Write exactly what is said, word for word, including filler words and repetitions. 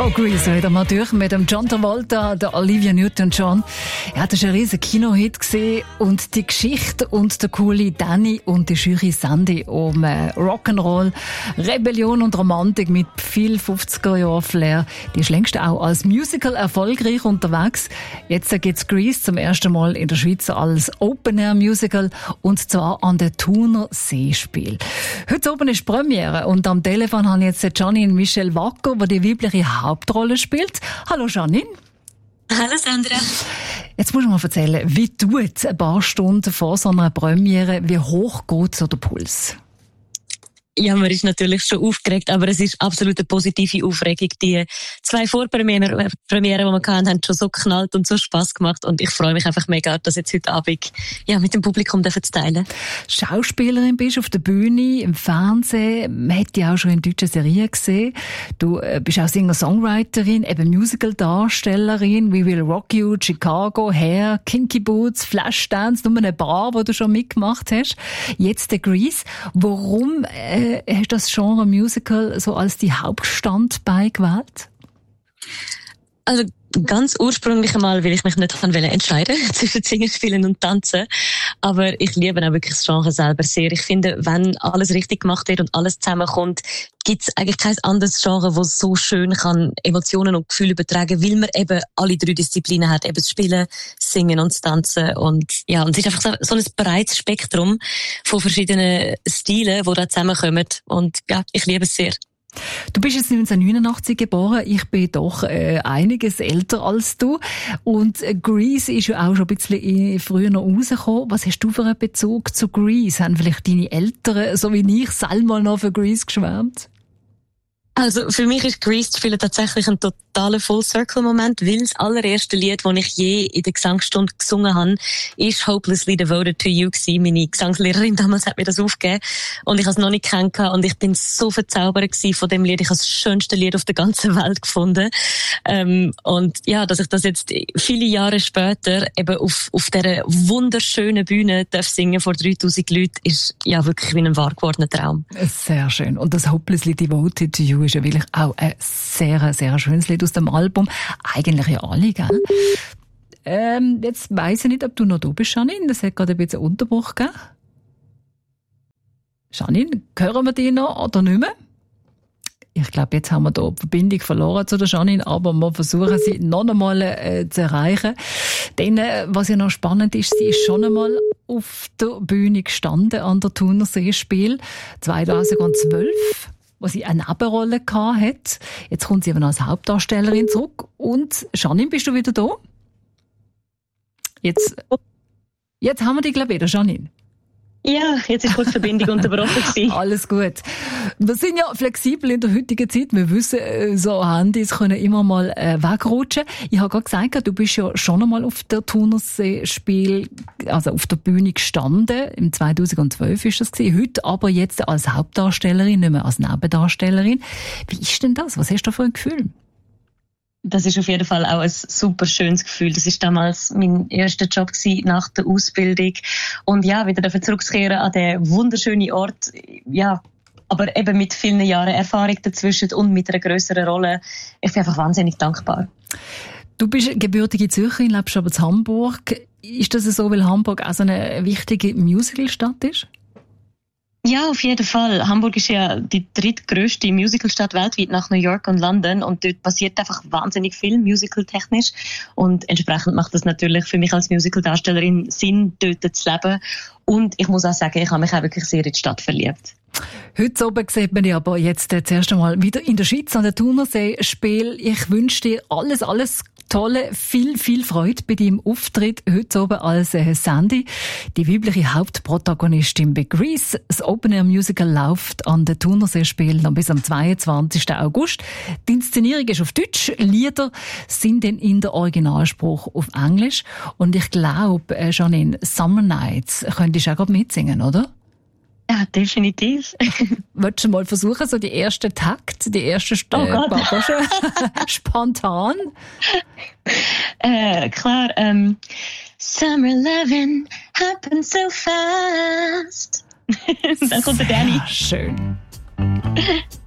So, Grease wieder mal durch mit dem John Travolta, der Olivia Newton-John. Ja, das war ein riesen Kinohit gewesen. Und die Geschichte und der coole Danny und die Jury Sandy um äh, Rock'n'Roll, Rebellion und Romantik mit viel fünfziger-Jahr-Flair. Die ist längst auch als Musical erfolgreich unterwegs. Jetzt gibt's Grease zum ersten Mal in der Schweiz als Open-Air-Musical und zwar an der Thuner Seespiel. Heute oben ist Premiere und am Telefon haben jetzt Janine Michel Wacker, die die weibliche Hauptrolle spielt. Hallo Janine. Hallo Sandra. Jetzt musst du mal erzählen, wie tut ein paar Stunden vor so einer Premiere, wie hoch geht so der Puls? Ja, man ist natürlich schon aufgeregt, aber es ist absolut eine positive Aufregung. Die zwei Vorpremieren, Premieren, die wir hatten, haben schon so geknallt und so Spass gemacht und ich freue mich einfach mega, das jetzt heute Abend ja, mit dem Publikum zu teilen. Schauspielerin bist auf der Bühne, im Fernsehen, man hat dich auch schon in deutschen Serien gesehen. Du bist auch Singer-Songwriterin, eben Musical-Darstellerin, We Will Rock You, Chicago, Hair, Kinky Boots, Flashdance, nur eine Bar, wo du schon mitgemacht hast. Jetzt der Grease. Warum äh, hast du das Genre Musical so als die Hauptstandbein gewählt? Also ganz ursprünglich einmal, weil ich mich nicht entscheiden wollte zwischen Singen, Spielen und Tanzen. Aber ich liebe auch wirklich das Genre selber sehr. Ich finde, wenn alles richtig gemacht wird und alles zusammenkommt, gibt es eigentlich kein anderes Genre, das so schön kann Emotionen und Gefühle übertragen, weil man eben alle drei Disziplinen hat, eben das Spielen, Singen und das Tanzen. Und ja, und es ist einfach so, so ein breites Spektrum von verschiedenen Stilen, die da zusammenkommen. Und ja, ich liebe es sehr. Du bist jetzt neunzehnhundertneunundachtzig geboren, ich bin doch äh, einiges älter als du und äh, Grease ist ja auch schon ein bisschen früher noch rausgekommen. Was hast du für einen Bezug zu Grease? Haben vielleicht deine Eltern, so wie ich, selber noch für Grease geschwärmt? Also für mich ist Grease zu spielen tatsächlich ein totaler Full-Circle-Moment, weil das allererste Lied, das ich je in der Gesangsstunde gesungen habe, ist Hopelessly Devoted to You gewesen. Meine Gesangslehrerin damals hat mir das aufgegeben und ich habe es noch nicht kennengelernt und ich bin so verzaubert gewesen von dem Lied. Ich habe das schönste Lied auf der ganzen Welt gefunden. Ähm, und ja, dass ich das jetzt viele Jahre später eben auf, auf dieser wunderschönen Bühne darf singen vor dreitausend Leuten, ist ja wirklich wie ein wahr gewordener Traum. Sehr schön. Und das Hopelessly Devoted to You ist ja wirklich auch ein sehr, sehr schönes Lied aus dem Album. Eigentlich ja alle, gell? Ähm, jetzt weiss ich nicht, ob du noch da bist, Janine. Das hat gerade ein bisschen Unterbruch gegeben. Janine, hören wir dich noch oder nicht mehr? Ich glaube, jetzt haben wir da die Verbindung verloren zu der Janine, aber wir versuchen sie noch einmal äh, zu erreichen. Denn, äh, was ja noch spannend ist, sie ist schon einmal auf der Bühne gestanden an der Thuner Seespiel zweitausendzwölf. Wo sie eine Nebenrolle hatte. Jetzt kommt sie eben als Hauptdarstellerin zurück. Und Janine, bist du wieder da? Jetzt, jetzt haben wir dich, glaube ich, wieder, Janine. Ja, jetzt ist kurz die Verbindung unterbrochen gewesen. Alles gut. Wir sind ja flexibel in der heutigen Zeit. Wir wissen, so Handys können immer mal äh, wegrutschen. Ich habe gerade gesagt, du bist ja schon einmal auf der Thunerseespiel, also auf der Bühne gestanden. Im zweitausendzwölf ist das gewesen. Heute aber jetzt als Hauptdarstellerin, nicht mehr als Nebendarstellerin. Wie ist denn das? Was hast du für ein Gefühl? Das ist auf jeden Fall auch ein super schönes Gefühl. Das ist damals mein erster Job gewesen nach der Ausbildung. Und ja, wieder zurückzukehren an den wunderschönen Ort. Ja, aber eben mit vielen Jahren Erfahrung dazwischen und mit einer grösseren Rolle. Ich bin einfach wahnsinnig dankbar. Du bist gebürtige Zürcherin, lebst aber in Hamburg. Ist das so, weil Hamburg auch so eine wichtige Musicalstadt ist? Ja, auf jeden Fall. Hamburg ist ja die drittgrößte Musicalstadt weltweit nach New York und London und dort passiert einfach wahnsinnig viel musicaltechnisch und entsprechend macht das natürlich für mich als Musicaldarstellerin Sinn, dort zu leben und ich muss auch sagen, ich habe mich auch wirklich sehr in die Stadt verliebt. Heute oben sieht man dich aber jetzt äh, zuerst einmal wieder in der Schweiz an der Thunerseespiel. Ich wünsche dir alles, alles Tolle, viel, viel Freude bei deinem Auftritt heute oben als äh, Sandy, die weibliche Hauptprotagonistin bei Grease. Das Open Air Musical läuft an der Thunerseespiel dann bis am zweiundzwanzigsten August. Die Inszenierung ist auf Deutsch, Lieder sind dann in der Originalspruch auf Englisch. Und ich glaube, äh, Janine, Summer Nights könntest du auch gerade mitsingen, oder? Ja, definitiv. Willst du mal versuchen, so die ersten Takt, die erste Stelle, oh spontan? Äh, klar, ähm, Summer loving happens so fast. Dann kommt der Danny. Schön.